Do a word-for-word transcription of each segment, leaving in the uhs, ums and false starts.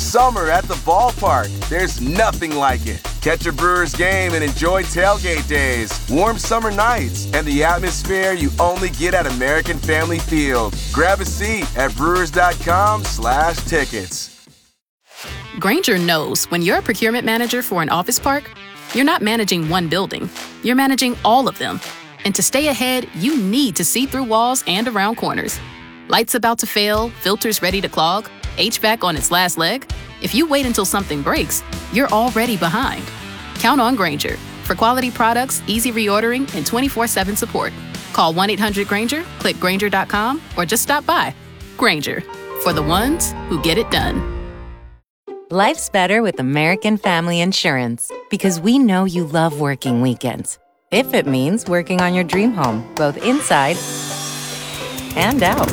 summer at the ballpark. There's nothing like it. Catch a Brewers game and enjoy tailgate days, warm summer nights, and the atmosphere you only get at American Family Field. Grab a seat at brewers.com slash tickets. Grainger knows when you're a procurement manager for an office park, you're not managing one building. You're managing all of them. And to stay ahead, you need to see through walls and around corners. Lights about to fail, filters ready to clog, H V A C on its last leg. If you wait until something breaks, you're already behind. Count on Grainger for quality products, easy reordering, and twenty-four seven support. Call one eight hundred Grainger, click Grainger dot com, or just stop by. Grainger, for the ones who get it done. Life's better with American Family Insurance because we know you love working weekends. If it means working on your dream home, both inside and out.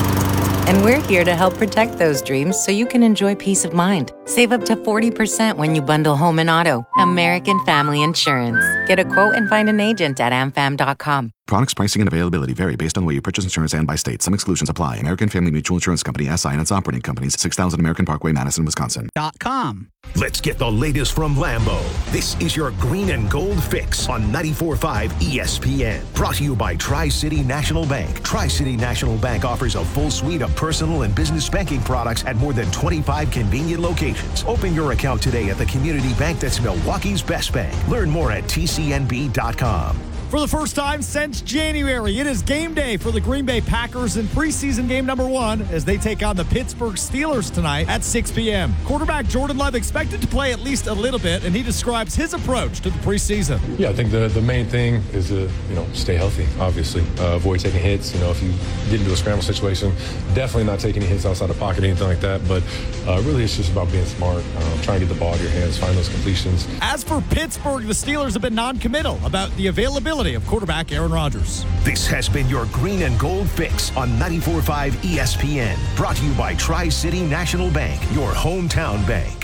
And we're here to help protect those dreams so you can enjoy peace of mind. Save up to forty percent when you bundle home and auto. American Family Insurance. Get a quote and find an agent at a m fam dot com. Products, pricing, and availability vary based on the way you purchase insurance and by state. Some exclusions apply. American Family Mutual Insurance Company, S I and its operating companies, six thousand American Parkway, Madison, Wisconsin. .com. Let's get the latest from Lambeau. This is your green and gold fix on ninety-four point five E S P N. Brought to you by Tri-City National Bank. Tri-City National Bank offers a full suite of personal and business banking products at more than twenty-five convenient locations. Open your account today at the community bank that's Milwaukee's best bank. Learn more at T C N B dot com. For the first time since January, it is game day for the Green Bay Packers in preseason game number one as they take on the Pittsburgh Steelers tonight at six p.m. Quarterback Jordan Love expected to play at least a little bit, and he describes his approach to the preseason. Yeah, I think the, the main thing is to, you know, stay healthy, obviously. Uh, avoid taking hits. You know, if you get into a scramble situation, definitely not taking any hits outside the pocket, anything like that. But uh, really, it's just about being smart, um, trying to get the ball out of your hands, find those completions. As for Pittsburgh, the Steelers have been non-committal about the availability of quarterback Aaron Rodgers. This has been your green and gold fix on ninety-four point five E S P N. Brought to you by Tri-City National Bank, your hometown bank.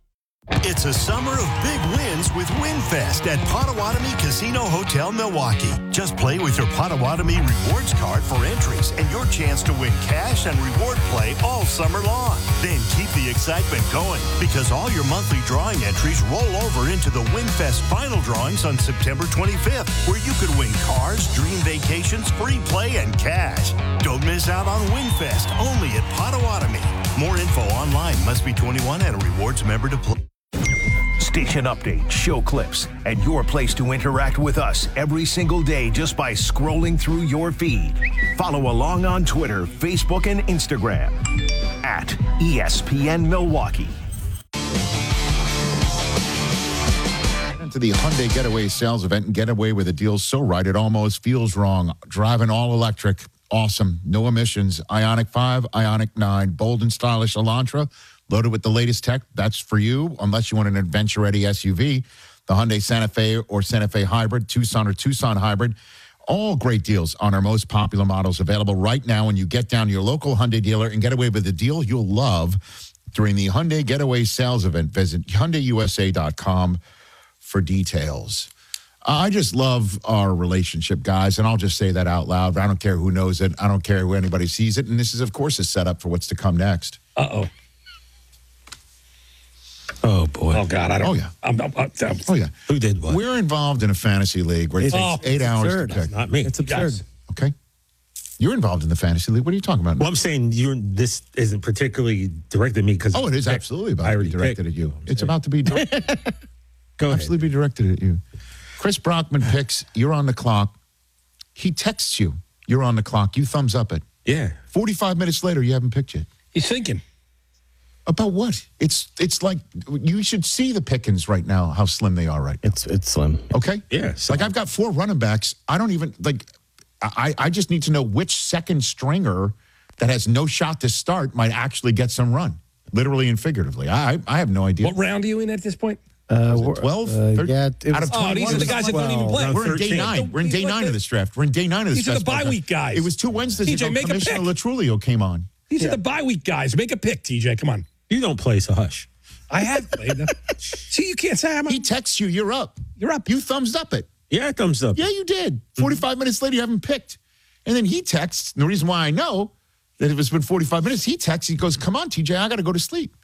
It's a summer of big wins with WinFest at Potawatomi Casino Hotel, Milwaukee. Just play with your Potawatomi Rewards card for entries and your chance to win cash and reward play all summer long. Then keep the excitement going because all your monthly drawing entries roll over into the WinFest final drawings on September twenty-fifth, where you could win cars, dream vacations, free play, and cash. Don't miss out on WinFest only at Potawatomi. More info online. Must be twenty-one and a rewards member to play. Station updates, show clips, and your place to interact with us every single day just by scrolling through your feed. Follow along on Twitter, Facebook, and Instagram at E S P N Milwaukee. To the Hyundai Getaway sales event and get away with a deal so right it almost feels wrong. Driving all electric, awesome, no emissions. Ioniq five, Ioniq nine, bold and stylish Elantra. Loaded with the latest tech, that's for you, unless you want an adventure-ready S U V. The Hyundai Santa Fe or Santa Fe Hybrid, Tucson or Tucson Hybrid. All great deals on our most popular models available right now when you get down to your local Hyundai dealer and get away with a deal you'll love during the Hyundai Getaway Sales Event. Visit Hyundai U S A dot com for details. I just love our relationship, guys, and I'll just say that out loud. I don't care who knows it. I don't care who anybody sees it. And this is, of course, a setup for what's to come next. Uh-oh. Oh, boy. Oh, God. I don't. Oh, yeah. I'm, I'm, I'm, I'm, Oh, yeah. Who did what? We're involved in a fantasy league where it It's- takes oh, eight it's hours absurd. to pick. It's not me. It's absurd. Yes. Okay. You're involved in the fantasy league. What are you talking about? Well, I'm saying you're. This isn't particularly directed at me because. Oh, it is absolutely about I to be already directed picked. at you. It's about to be di- Go absolutely be directed at you. Chris Brockman picks. You're on the clock. He texts you. You're on the clock. You thumbs up it. Yeah. forty-five minutes later, you haven't picked yet. He's thinking. About what? It's it's like you should see the pickings right now, how slim they are right now. It's it's slim. Okay? Yeah. So Like I've got four running backs. I don't even like I, I just need to know which second stringer that has no shot to start might actually get some run. Literally and figuratively. I I have no idea. What round are you in at this point? Uh, Was it twelve? Uh, thirteen? yeah, it Out was of Oh, these are the guys that don't even play. We're in day thirteen. nine. We're in day These are nine the- of this draft. We're in day nine of this These are the draft. bye week guys. It was two Wednesdays T J, ago. make a Commissioner pick. Latrulio came on. These are the bye week guys. Make a pick, T J. Come on. you don't play, so hush. I have played them. See, you can't say I'm. He texts you, you're up. You're up. You thumbs up it. Yeah, thumbs up. Yeah, you did. forty-five minutes later, you haven't picked. And then he texts, and the reason why I know that if it's been forty-five minutes, he texts, he goes, come on, T J, I got to go to sleep.